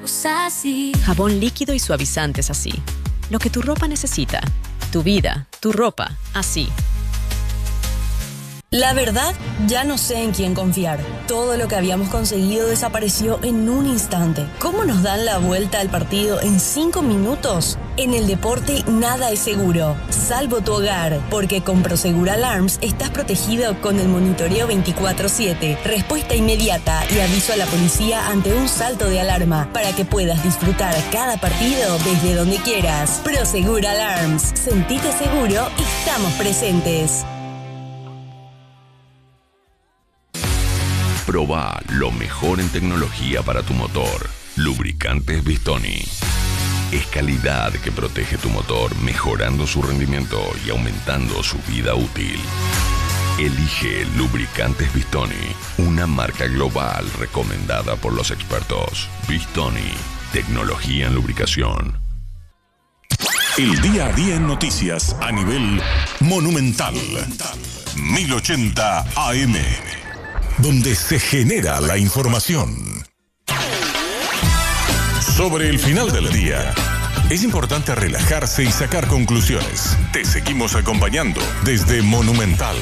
Usa así. Jabón líquido y suavizantes así. Lo que tu ropa necesita. Tu vida, tu ropa, así. La verdad, ya no sé en quién confiar. Todo lo que habíamos conseguido desapareció en un instante. ¿Cómo nos dan la vuelta al partido en 5 minutos? En el deporte nada es seguro, salvo tu hogar, porque con Prosegur Alarms estás protegido con el monitoreo 24/7, respuesta inmediata y aviso a la policía ante un salto de alarma, para que puedas disfrutar cada partido desde donde quieras. Prosegur Alarms, sentite seguro, estamos presentes. Probá lo mejor en tecnología para tu motor. Lubricantes Bistoni. Es calidad que protege tu motor, mejorando su rendimiento y aumentando su vida útil. Elige Lubricantes Bistoni, una marca global recomendada por los expertos. Bistoni, tecnología en lubricación. El día a día en noticias a nivel monumental. 1080 AM. Donde se genera la información. Sobre el final del día, es importante relajarse y sacar conclusiones. Te seguimos acompañando desde Monumental